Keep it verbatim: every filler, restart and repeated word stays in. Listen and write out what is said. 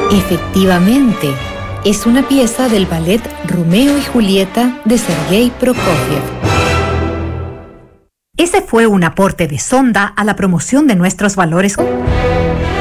Efectivamente, es una pieza del ballet Romeo y Julieta de Sergei Prokofiev. Ese fue un aporte de Sonda a la promoción de nuestros valores.